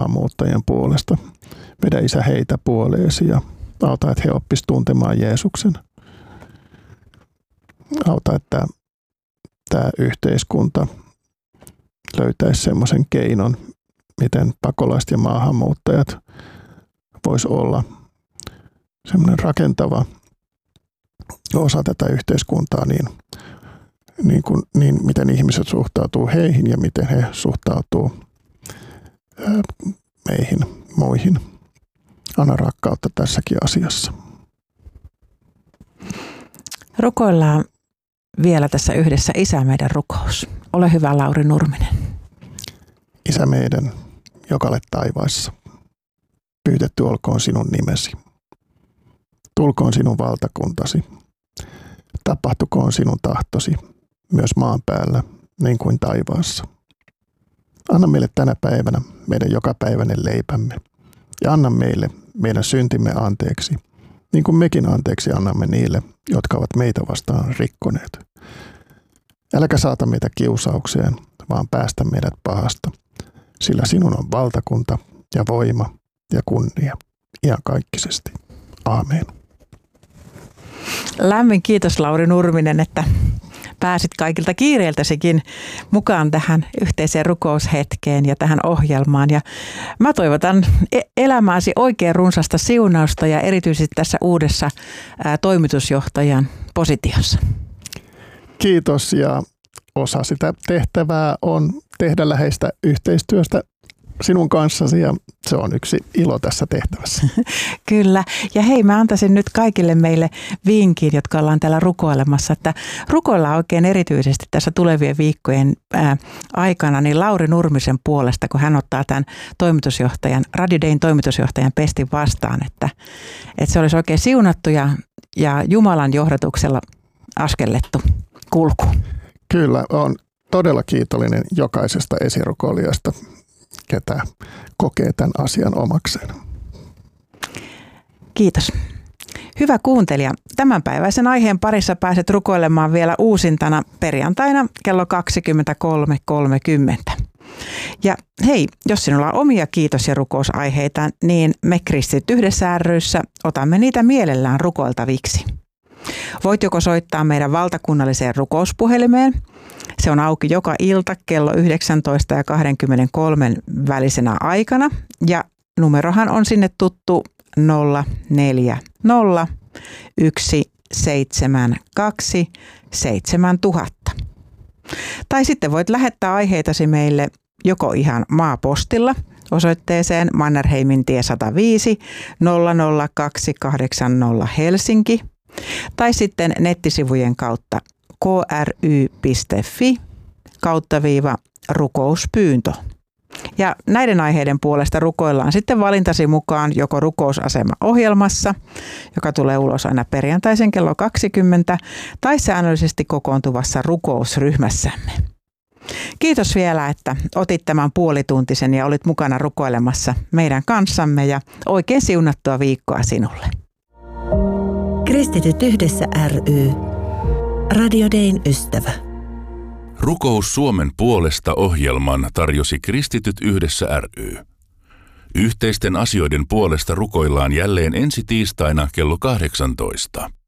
maahanmuuttajien puolesta. Vedä Isä heitä puoleesi ja auta, että he oppisivat tuntemaan Jeesuksen. Auta, että tämä yhteiskunta löytäisi semmoisen keinon, miten pakolaiset ja maahanmuuttajat vois olla semmoinen rakentava osa tätä yhteiskuntaa, niin miten ihmiset suhtautuu heihin ja miten he suhtautuu meihin, muihin. Anna rakkautta tässäkin asiassa. Rukoillaan vielä tässä yhdessä Isä meidän rukous. Ole hyvä, Lauri Nurminen. Isä meidän, joka olet taivaissa, pyytetty olkoon sinun nimesi. Tulkoon sinun valtakuntasi. Tapahtukoon sinun tahtosi myös maan päällä niin kuin taivaassa. Anna meille tänä päivänä meidän jokapäiväinen leipämme ja anna meille meidän syntimme anteeksi, niin kuin mekin anteeksi annamme niille, jotka ovat meitä vastaan rikkoneet. Äläkä saata meitä kiusaukseen, vaan päästä meidät pahasta, sillä sinun on valtakunta ja voima ja kunnia iankaikkisesti. Aamen. Lämmin kiitos, Lauri Nurminen, että pääsit kaikilta kiireiltäsikin mukaan tähän yhteiseen rukoushetkeen ja tähän ohjelmaan. Ja mä toivotan elämääsi oikein runsasta siunausta ja erityisesti tässä uudessa toimitusjohtajan positiossa. Kiitos, ja osa sitä tehtävää on tehdä läheistä yhteistyöstä sinun kanssasi, ja se on yksi ilo tässä tehtävässä. Kyllä. Ja hei, mä antaisin nyt kaikille meille vinkin, jotka ollaan täällä rukoilemassa, että rukoillaan oikein erityisesti tässä tulevien viikkojen aikana niin Lauri Nurmisen puolesta, kun hän ottaa tämän toimitusjohtajan, Radio Dayn toimitusjohtajan pestin vastaan, että se olisi oikein siunattu ja Jumalan johdatuksella askellettu kulku. Kyllä, olen todella kiitollinen jokaisesta esirukoilijasta, ketä kokee tämän asian omakseen. Kiitos. Hyvä kuuntelija, tämänpäiväisen aiheen parissa pääset rukoilemaan vielä uusintana perjantaina kello 23.30. Ja hei, jos sinulla on omia kiitos- ja rukousaiheita, niin me Kristityt yhdessä ry:ssä otamme niitä mielellään rukoiltaviksi. Voit joko soittaa meidän valtakunnalliseen rukouspuhelimeen. Se on auki joka ilta kello 19 ja 23 välisenä aikana. Ja numerohan on sinne tuttu 040 172 7000. Tai sitten voit lähettää aiheitasi meille joko ihan maapostilla osoitteeseen Mannerheimin tie 105 00280 Helsinki. Tai sitten nettisivujen kautta kry.fi/rukouspyyntö. Ja näiden aiheiden puolesta rukoillaan sitten valintasi mukaan joko rukousasema-ohjelmassa, joka tulee ulos aina perjantaisen kello 20, tai säännöllisesti kokoontuvassa rukousryhmässämme. Kiitos vielä, että otit tämän puolituntisen ja olit mukana rukoilemassa meidän kanssamme, ja oikein siunattua viikkoa sinulle. Kristityt yhdessä ry. Radio Dayn ystävä. Rukous Suomen puolesta -ohjelman tarjosi Kristityt yhdessä ry. Yhteisten asioiden puolesta rukoillaan jälleen ensi tiistaina kello 18.